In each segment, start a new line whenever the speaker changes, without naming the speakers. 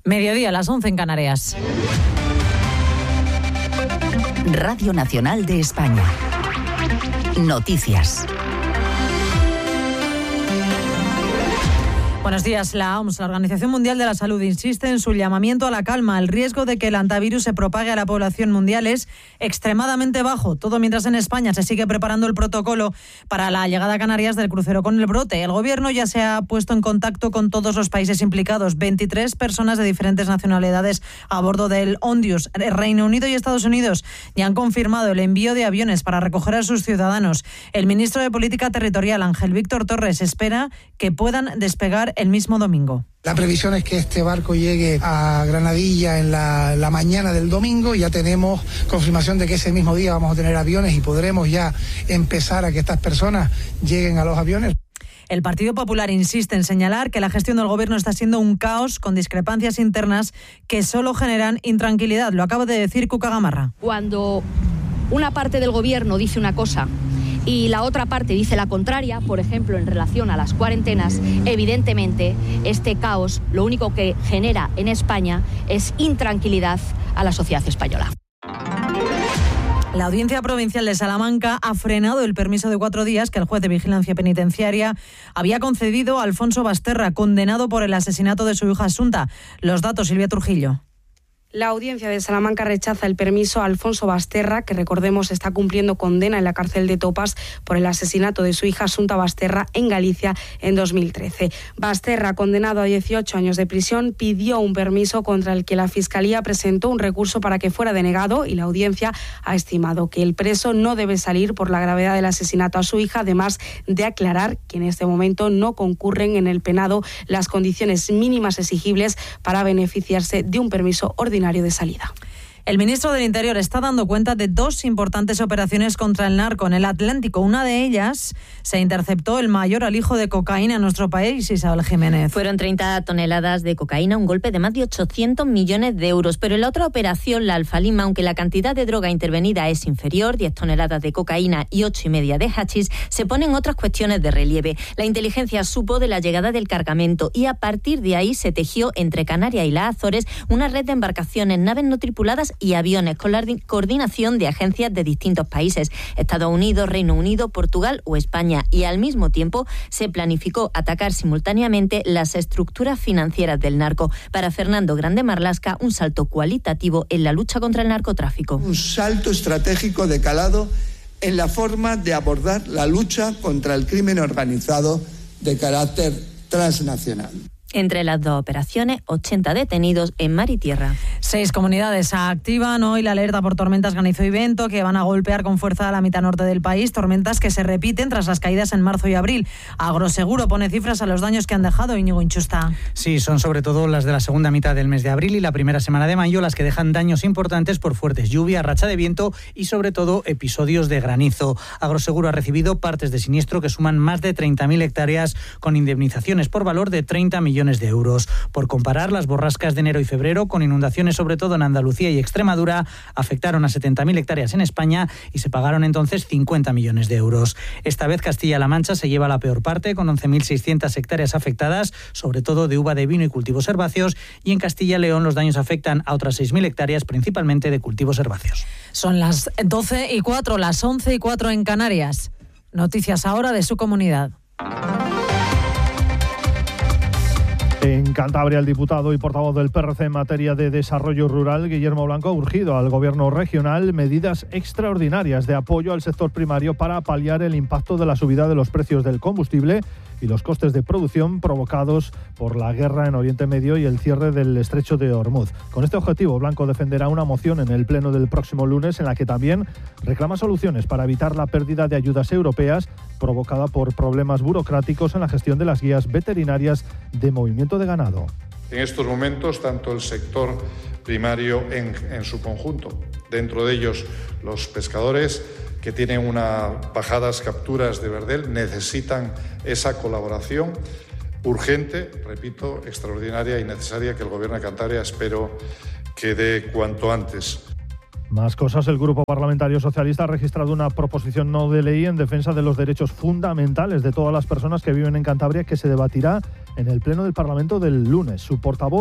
Mediodía, las 11 en Canarias.
Radio Nacional de España. Noticias.
Buenos días. La OMS, la Organización Mundial de la Salud, insiste en su llamamiento a la calma. El riesgo de que el hantavirus se propague a la población mundial es extremadamente bajo. Todo mientras en España se sigue preparando el protocolo para la llegada a Canarias del crucero con el brote. El Gobierno ya se ha puesto en contacto con todos los países implicados. 23 personas de diferentes nacionalidades a bordo del Ondius. Reino Unido y Estados Unidos ya han confirmado el envío de aviones para recoger a sus ciudadanos. El ministro de Política Territorial, Ángel Víctor Torres, espera que puedan despegar el mismo domingo.
La previsión es que este barco llegue a Granadilla en la mañana del domingo. Ya tenemos confirmación de que ese mismo día vamos a tener aviones y podremos ya empezar a que estas personas lleguen a los aviones.
El Partido Popular insiste en señalar que la gestión del Gobierno está siendo un caos con discrepancias internas que solo generan intranquilidad. Lo acaba de decir Cuca Gamarra.
Cuando una parte del Gobierno dice una cosa y la otra parte dice la contraria, por ejemplo, en relación a las cuarentenas, evidentemente este caos lo único que genera en España es intranquilidad a la sociedad española.
La Audiencia Provincial de Salamanca ha frenado el permiso de 4 días que el juez de vigilancia penitenciaria había concedido a Alfonso Basterra, condenado por el asesinato de su hija Asunta. Los datos, Silvia Trujillo.
La Audiencia de Salamanca rechaza el permiso a Alfonso Basterra, que recordemos está cumpliendo condena en la cárcel de Topas por el asesinato de su hija Asunta Basterra en Galicia en 2013. Basterra, condenado a 18 años de prisión, pidió un permiso contra el que la Fiscalía presentó un recurso para que fuera denegado y la Audiencia ha estimado que el preso no debe salir por la gravedad del asesinato a su hija, además de aclarar que en este momento no concurren en el penado las condiciones mínimas exigibles para beneficiarse de un permiso ordinario de salida.
El ministro del Interior está dando cuenta de 2 importantes operaciones contra el narco en el Atlántico. Una de ellas se interceptó el mayor alijo de cocaína en nuestro país, Isabel Jiménez.
Fueron 30 toneladas de cocaína, un golpe de más de 800 millones de euros. Pero en la otra operación, la Alfa Lima, aunque la cantidad de droga intervenida es inferior, 10 toneladas de cocaína y 8,5 de hachís, se ponen otras cuestiones de relieve. La inteligencia supo de la llegada del cargamento y a partir de ahí se tejió entre Canarias y las Azores una red de embarcaciones, naves no tripuladas y aviones con la coordinación de agencias de distintos países, Estados Unidos, Reino Unido, Portugal o España, y al mismo tiempo se planificó atacar simultáneamente las estructuras financieras del narco. Para Fernando Grande Marlasca, un salto cualitativo en la lucha contra el narcotráfico.
Un salto estratégico de calado en la forma de abordar la lucha contra el crimen organizado de carácter transnacional.
Entre las 2 operaciones, 80 detenidos en mar y tierra.
6 comunidades activan hoy la alerta por tormentas granizo y viento que van a golpear con fuerza a la mitad norte del país. Tormentas que se repiten tras las caídas en marzo y abril. Agroseguro pone cifras a los daños que han dejado. Íñigo Inchusta.
Sí, son sobre todo las de la segunda mitad del mes de abril y la primera semana de mayo las que dejan daños importantes por fuertes lluvias, racha de viento y sobre todo episodios de granizo. Agroseguro ha recibido partes de siniestro que suman más de 30.000 hectáreas con indemnizaciones por valor de 30 millones de euros. Por comparar, las borrascas de enero y febrero, con inundaciones sobre todo en Andalucía y Extremadura, afectaron a 70.000 hectáreas en España y se pagaron entonces 50 millones de euros. Esta vez Castilla-La Mancha se lleva la peor parte, con 11.600 hectáreas afectadas, sobre todo de uva de vino y cultivos herbáceos, y en Castilla y León los daños afectan a otras 6.000 hectáreas, principalmente de cultivos herbáceos.
Son las 12:04, las 11:04 en Canarias. Noticias ahora de su comunidad.
En Cantabria, el diputado y portavoz del PRC en materia de desarrollo rural, Guillermo Blanco, ha urgido al Gobierno regional medidas extraordinarias de apoyo al sector primario para paliar el impacto de la subida de los precios del combustible y los costes de producción provocados por la guerra en Oriente Medio y el cierre del estrecho de Hormuz. Con este objetivo, Blanco defenderá una moción en el pleno del próximo lunes en la que también reclama soluciones para evitar la pérdida de ayudas europeas provocada por problemas burocráticos en la gestión de las guías veterinarias de movimiento de ganado.
En estos momentos, tanto el sector primario en su conjunto, dentro de ellos los pescadores que tienen unas bajadas capturas de verdel, necesitan esa colaboración urgente, repito, extraordinaria y necesaria que el Gobierno de Cantabria espero que dé cuanto antes.
Más cosas. El Grupo Parlamentario Socialista ha registrado una proposición no de ley en defensa de los derechos fundamentales de todas las personas que viven en Cantabria, que se debatirá en el Pleno del Parlamento del lunes. Su portavoz,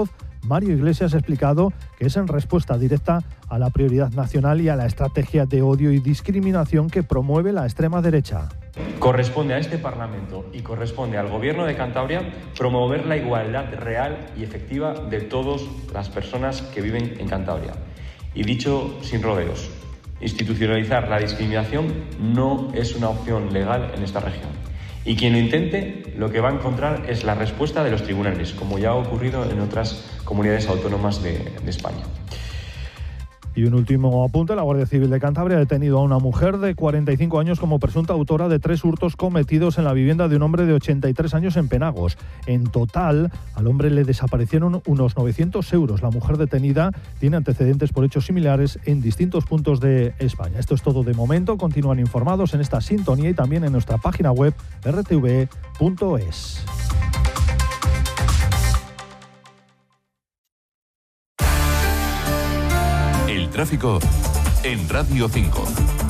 Mario Iglesias ha explicado que es en respuesta directa a la prioridad nacional y a la estrategia de odio y discriminación que promueve la extrema derecha.
Corresponde a este Parlamento y corresponde al Gobierno de Cantabria promover la igualdad real y efectiva de todas las personas que viven en Cantabria. Y dicho sin rodeos, institucionalizar la discriminación no es una opción legal en esta región. Y quien lo intente, lo que va a encontrar es la respuesta de los tribunales, como ya ha ocurrido en otras comunidades autónomas de España.
Y un último apunte, la Guardia Civil de Cantabria ha detenido a una mujer de 45 años como presunta autora de 3 hurtos cometidos en la vivienda de un hombre de 83 años en Penagos. En total, al hombre le desaparecieron unos 900 euros. La mujer detenida tiene antecedentes por hechos similares en distintos puntos de España. Esto es todo de momento. Continúan informados en esta sintonía y también en nuestra página web rtve.es.
Tráfico en Radio 5.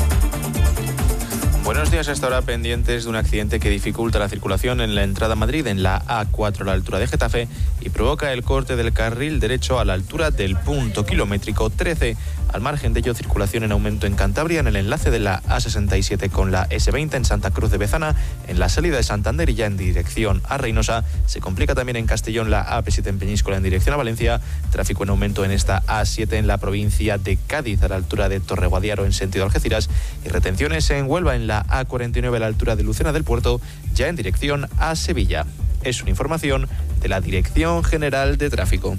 Buenos días. Hasta ahora pendientes de un accidente que dificulta la circulación en la entrada a Madrid, en la A4 a la altura de Getafe, y provoca el corte del carril derecho a la altura del punto kilométrico 13. Al margen de ello, circulación en aumento en Cantabria, en el enlace de la A67 con la S20 en Santa Cruz de Bezana, en la salida de Santander y ya en dirección a Reynosa. Se complica también en Castellón la AP7 en Peñíscola en dirección a Valencia. Tráfico en aumento en esta A7 en la provincia de Cádiz, a la altura de Torreguadiaro en sentido Algeciras. Y retenciones en Huelva en la A49 a la altura de Lucena del Puerto, ya en dirección a Sevilla. Es una información de la Dirección General de Tráfico.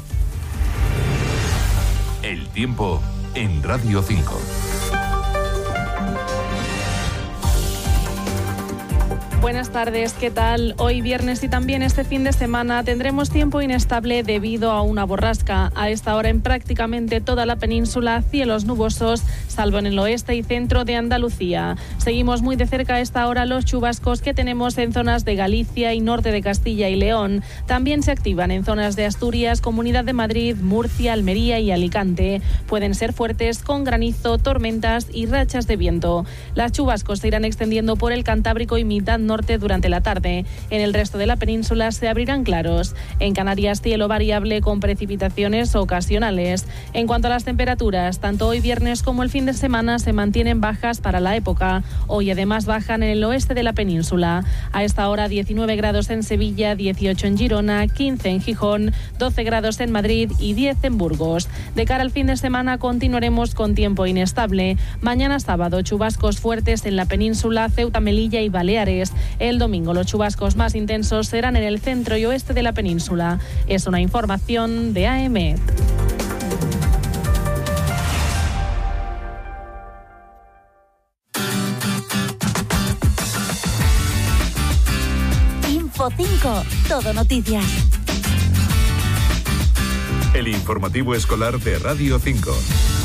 El tiempo en Radio 5.
Buenas tardes, ¿qué tal? Hoy viernes y también este fin de semana tendremos tiempo inestable debido a una borrasca. A esta hora en prácticamente toda la península, cielos nubosos, salvo en el oeste y centro de Andalucía. Seguimos muy de cerca a esta hora los chubascos que tenemos en zonas de Galicia y norte de Castilla y León. También se activan en zonas de Asturias, Comunidad de Madrid, Murcia, Almería y Alicante. Pueden ser fuertes con granizo, tormentas y rachas de viento. Las chubascos se irán extendiendo por el Cantábrico y mitad norte durante la tarde. En el resto de la península se abrirán claros. En Canarias, cielo variable con precipitaciones ocasionales. En cuanto a las temperaturas, tanto hoy viernes como el fin de semana se mantienen bajas para la época. Hoy además bajan en el oeste de la península. A esta hora 19 grados en Sevilla, 18 en Girona, 15 en Gijón, 12 grados en Madrid y 10 en Burgos. De cara al fin de semana continuaremos con tiempo inestable. Mañana sábado, chubascos fuertes en la península, Ceuta, Melilla y Baleares. El domingo los chubascos más intensos serán en el centro y oeste de la península. Es una información de AEMET.
Info 5, todo noticias.
El informativo escolar de Radio 5.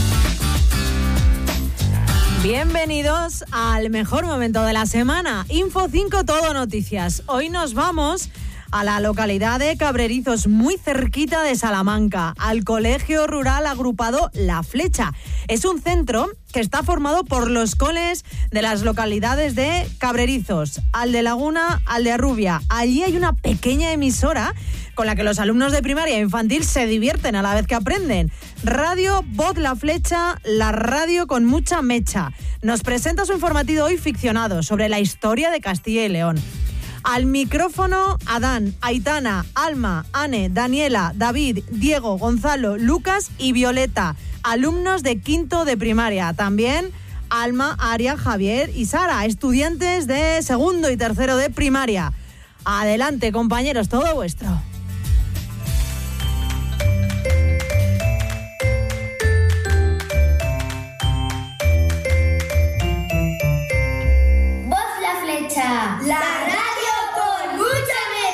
Bienvenidos al mejor momento de la semana. Info 5, todo noticias. Hoy nos vamos a la localidad de Cabrerizos, muy cerquita de Salamanca, al colegio rural agrupado La Flecha. Es un centro que está formado por los coles de las localidades de Cabrerizos, Aldelaguna, Aldearrubia. Allí hay una pequeña emisora con la que los alumnos de primaria e infantil se divierten a la vez que aprenden. Radio Voz La Flecha, la radio con mucha mecha. Nos presenta su informativo hoy ficcionado sobre la historia de Castilla y León. Al micrófono, Adán, Aitana, Alma, Ane, Daniela, David, Diego, Gonzalo, Lucas y Violeta, alumnos de quinto de primaria. También Alma, Aria, Javier y Sara, estudiantes de segundo y tercero de primaria. Adelante, compañeros, todo vuestro.